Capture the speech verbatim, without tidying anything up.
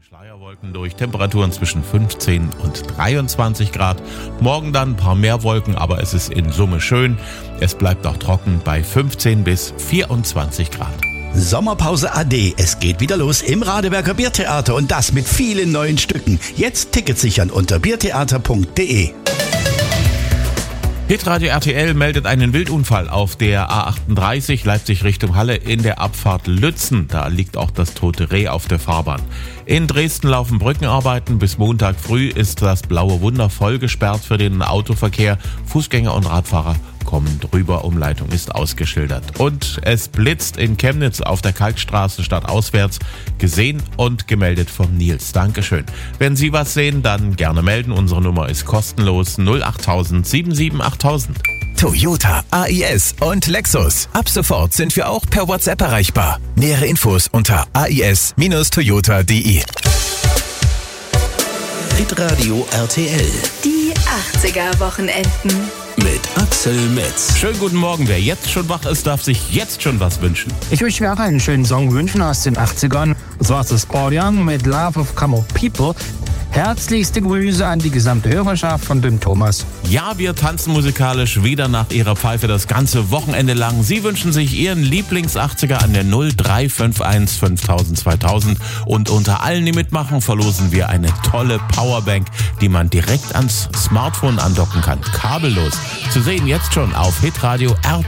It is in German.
Schleierwolken durch, Temperaturen zwischen fünfzehn und dreiundzwanzig Grad. Morgen dann ein paar mehr Wolken, aber es ist in Summe schön. Es bleibt auch trocken bei fünfzehn bis vierundzwanzig Grad. Sommerpause A D. Es geht wieder los im Radeberger Biertheater und das mit vielen neuen Stücken. Jetzt Tickets sichern unter biertheater punkt de. Hitradio R T L meldet einen Wildunfall auf der A achtunddreißig Leipzig Richtung Halle in der Abfahrt Lützen. Da liegt auch das tote Reh auf der Fahrbahn. In Dresden laufen Brückenarbeiten. Bis Montag früh ist das Blaue Wunder voll gesperrt für den Autoverkehr. Fußgänger und Radfahrer kommen drüber, Umleitung ist ausgeschildert. Und es blitzt in Chemnitz auf der Kalkstraße stadtauswärts. Gesehen und gemeldet vom Nils. Dankeschön. Wenn Sie was sehen, dann gerne melden. Unsere Nummer ist kostenlos null acht tausend sieben sieben achttausend. Toyota, A I S und Lexus. Ab sofort sind wir auch per WhatsApp erreichbar. Nähere Infos unter a i s Bindestrich toyota punkt de. Hitradio R T L. Die achtziger-Wochenenden. Mit Axel Metz. Schönen guten Morgen. Wer jetzt schon wach ist, darf sich jetzt schon was wünschen. Ich möchte mir auch einen schönen Song wünschen aus den achtzigern. Und zwar ist das Paul Young mit Love of Common People. Herzlichste Grüße an die gesamte Hörerschaft von dem Thomas. Ja, wir tanzen musikalisch wieder nach ihrer Pfeife das ganze Wochenende lang. Sie wünschen sich ihren Lieblings-achtziger an der null drei fünf eins fünftausend zweitausend. Und unter allen, die mitmachen, verlosen wir eine tolle Powerbank, die man direkt ans Smartphone andocken kann. Kabellos. Zu sehen jetzt schon auf hitradio R